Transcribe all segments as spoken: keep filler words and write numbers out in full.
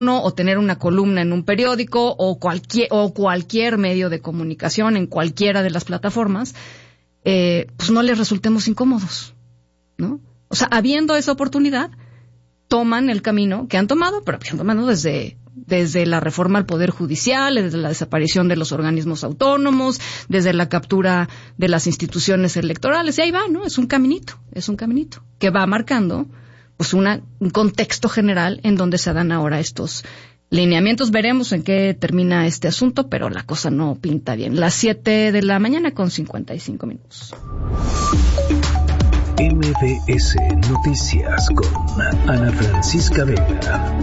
o tener una columna en un periódico o cualquier o cualquier medio de comunicación en cualquiera de las plataformas, eh, pues no les resultemos incómodos, ¿no? O sea, habiendo esa oportunidad, toman el camino que han tomado, pero que han tomado desde desde la reforma al Poder Judicial, desde la desaparición de los organismos autónomos, desde la captura de las instituciones electorales, y ahí va, ¿no? Es un caminito, es un caminito que va marcando pues una, un contexto general en donde se dan ahora estos lineamientos. Veremos en qué termina este asunto, pero la cosa no pinta bien. Las siete de la mañana con cincuenta y cinco minutos. M B S Noticias con Ana Francisca Vega.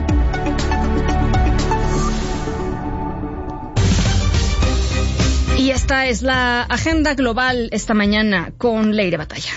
Y esta es la agenda global esta mañana con Leire Batalla.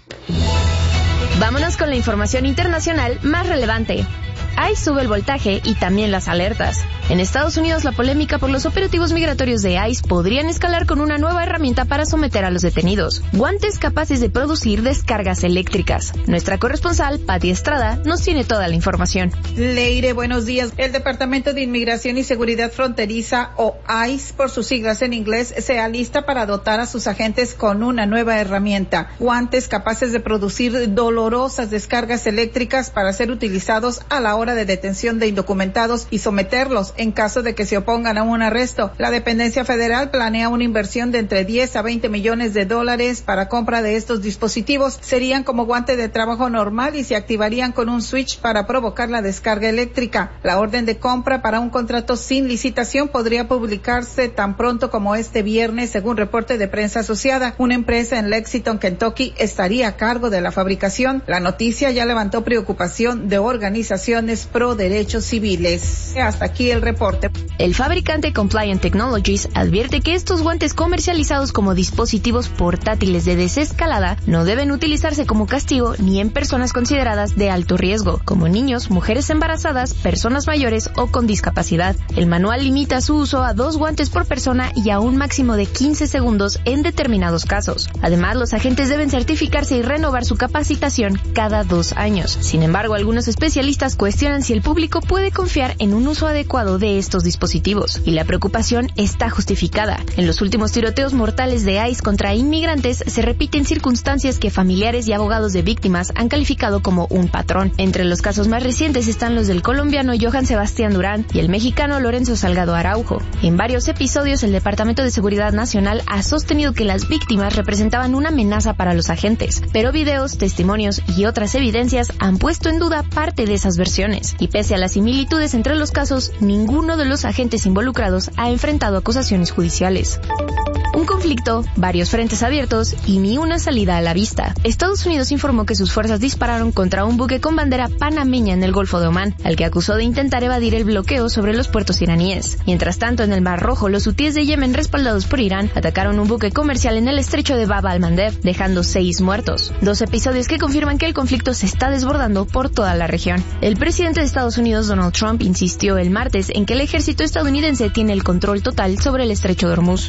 Vámonos con la información internacional más relevante. I C E sube el voltaje y también las alertas. En Estados Unidos, la polémica por los operativos migratorios de I C E podrían escalar con una nueva herramienta para someter a los detenidos: guantes capaces de producir descargas eléctricas. Nuestra corresponsal, Pati Estrada, nos tiene toda la información. Leire, buenos días. El Departamento de Inmigración y Seguridad Fronteriza, o I C E por sus siglas en inglés, se alista para dotar a sus agentes con una nueva herramienta: guantes capaces de producir dolorosas descargas eléctricas para ser utilizados a la hora de detención de indocumentados y someterlos en caso de que se opongan a un arresto. La dependencia federal planea una inversión de entre diez a veinte millones de dólares para compra de estos dispositivos. Serían como guante de trabajo normal y se activarían con un switch para provocar la descarga eléctrica. La orden de compra para un contrato sin licitación podría publicarse tan pronto como este viernes, según reporte de prensa asociada. Una empresa en Lexington, Kentucky, estaría a cargo de la fabricación. La noticia ya levantó preocupación de organizaciones pro derechos civiles. Hasta aquí el reporte. El fabricante Compliant Technologies advierte que estos guantes comercializados como dispositivos portátiles de desescalada no deben utilizarse como castigo ni en personas consideradas de alto riesgo, como niños, mujeres embarazadas, personas mayores o con discapacidad. El manual limita su uso a dos guantes por persona y a un máximo de quince segundos en determinados casos. Además, los agentes deben certificarse y renovar su capacitación cada dos años. Sin embargo, algunos especialistas cuestionan si el público puede confiar en un uso adecuado de estos dispositivos, y la preocupación está justificada. En los últimos tiroteos mortales de I C E contra inmigrantes se repiten circunstancias que familiares y abogados de víctimas han calificado como un patrón. Entre los casos más recientes están los del colombiano Johan Sebastián Durán y el mexicano Lorenzo Salgado Araujo. En varios episodios, el Departamento de Seguridad Nacional ha sostenido que las víctimas representaban una amenaza para los agentes, pero videos, testimonios y otras evidencias han puesto en duda parte de esas versiones, y pese a las similitudes entre los casos, ninguno de los agentes involucrados ha enfrentado acusaciones judiciales. Un conflicto, varios frentes abiertos y ni una salida a la vista. Estados Unidos informó que sus fuerzas dispararon contra un buque con bandera panameña en el Golfo de Omán, al que acusó de intentar evadir el bloqueo sobre los puertos iraníes. Mientras tanto, en el Mar Rojo, los hutíes de Yemen, respaldados por Irán, atacaron un buque comercial en el estrecho de Bab al-Mandeb, dejando seis muertos. Dos episodios que confirman que el conflicto se está desbordando por toda la región. El presidente de Estados Unidos, Donald Trump, insistió el martes en que el ejército estadounidense tiene el control total sobre el estrecho de Hormuz.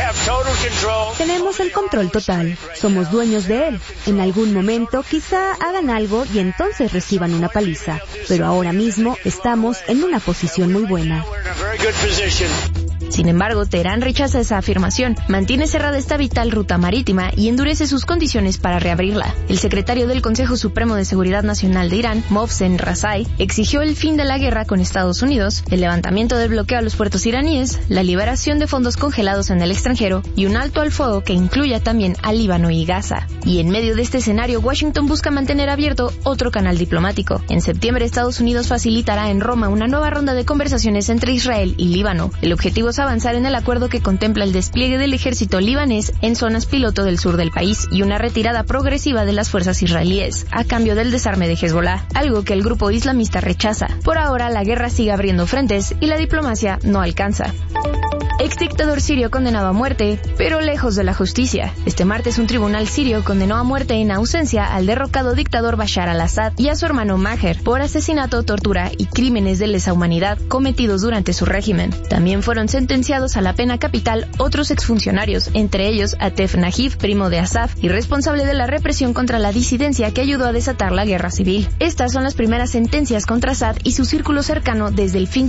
Tenemos el control total. Somos dueños de él. En algún momento quizá hagan algo y entonces reciban una paliza. Pero ahora mismo estamos en una posición muy buena. Sin embargo, Teherán rechaza esa afirmación, mantiene cerrada esta vital ruta marítima y endurece sus condiciones para reabrirla. El secretario del Consejo Supremo de Seguridad Nacional de Irán, Mohsen Razai, exigió el fin de la guerra con Estados Unidos, el levantamiento del bloqueo a los puertos iraníes, la liberación de fondos congelados en el extranjero y un alto al fuego que incluya también a Líbano y Gaza. Y en medio de este escenario, Washington busca mantener abierto otro canal diplomático. En septiembre, Estados Unidos facilitará en Roma una nueva ronda de conversaciones entre Israel y Líbano. El objetivo es avanzar en el acuerdo que contempla el despliegue del ejército libanés en zonas piloto del sur del país y una retirada progresiva de las fuerzas israelíes, a cambio del desarme de Hezbollah, algo que el grupo islamista rechaza. Por ahora, la guerra sigue abriendo frentes y la diplomacia no alcanza. exdictador sirio condenado a muerte, pero lejos de la justicia. Este martes un tribunal sirio condenó a muerte en ausencia al derrocado dictador Bashar al-Assad y a su hermano Maher por asesinato, tortura y crímenes de lesa humanidad cometidos durante su régimen. También fueron sentenciados a la pena capital otros exfuncionarios, entre ellos Atef Najib, primo de Assad y responsable de la represión contra la disidencia que ayudó a desatar la guerra civil. Estas son las primeras sentencias contra Assad y su círculo cercano desde el fin